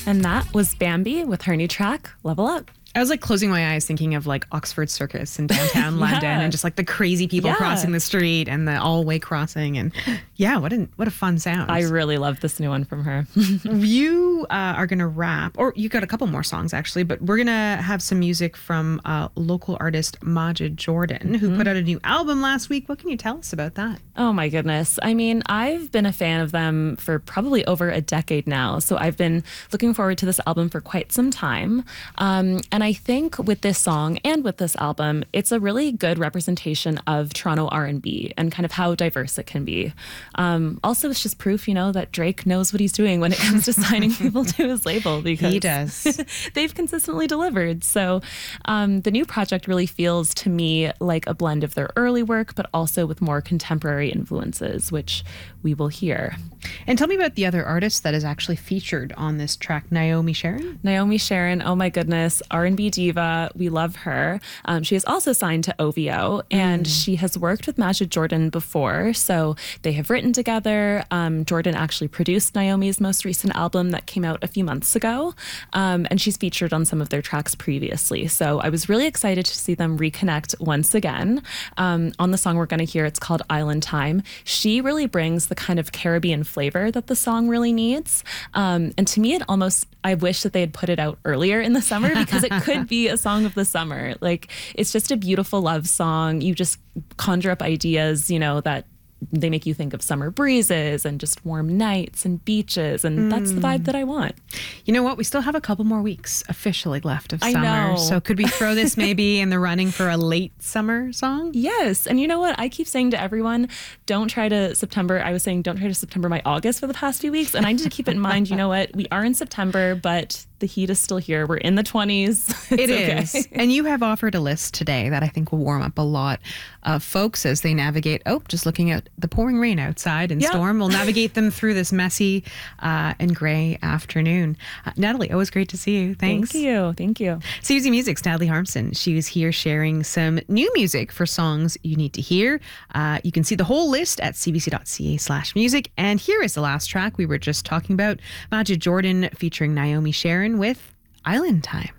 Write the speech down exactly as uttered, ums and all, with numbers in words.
And that was Bambi with her new track, Level Up. I was like closing my eyes thinking of like Oxford Circus in downtown yeah. London and just like the crazy people yeah. crossing the street and the all-way crossing. And yeah, what a, what a fun sound. I really love this new one from her. You uh, are going to rap, or you got a couple more songs actually, but we're going to have some music from uh, local artist Majid Jordan, who mm-hmm. put out a new album last week. What can you tell us about that? Oh my goodness. I mean, I've been a fan of them for probably over a decade now. So I've been looking forward to this album for quite some time. Um, and I think with this song and with this album, it's a really good representation of Toronto R and B and kind of how diverse it can be. Um, also, it's just proof, you know, that Drake knows what he's doing when it comes to signing people to his label, because he does. They've consistently delivered. So um, the new project really feels to me like a blend of their early work, but also with more contemporary influences, which we will hear. And tell me about the other artist that is actually featured on this track, Naomi Sharon. Naomi Sharon, oh my goodness, R and B diva. We love her. Um, she is also signed to O V O, and mm. she has worked with Majid Jordan before, so they have written together. Um, Jordan actually produced Naomi's most recent album that came out a few months ago, um, and she's featured on some of their tracks previously. So I was really excited to see them reconnect once again. Um, on the song we're going to hear, it's called Island Time. She really brings the kind of Caribbean flavor that the song really needs. Um, and to me, it almost, I wish that they had put it out earlier in the summer, because it could be a song of the summer. Like, it's just a beautiful love song. You just conjure up ideas, you know, that they make you think of summer breezes and just warm nights and beaches. And mm. that's the vibe that I want. You know what? We still have a couple more weeks officially left of I summer. know. So could we throw this maybe in the running for a late summer song? Yes. And you know what? I keep saying to everyone, don't try to September. I was saying, don't try to September my August for the past few weeks. And I need to keep it in mind, you know what? We are in September, but the heat is still here. We're in the twenties. It is. Okay. And you have offered a list today that I think will warm up a lot of folks as they navigate, oh, just looking at the pouring rain outside and yep. storm. We'll navigate them through this messy uh, and gray afternoon. Uh, Natalie, always great to see you. Thanks. Thank you. Thank you. C B C Music's Natalie Harmson. She was here sharing some new music for songs you need to hear. Uh, you can see the whole list at cbc.ca slash music. And here is the last track we were just talking about. Majid Jordan featuring Naomi Sharon with Island Time.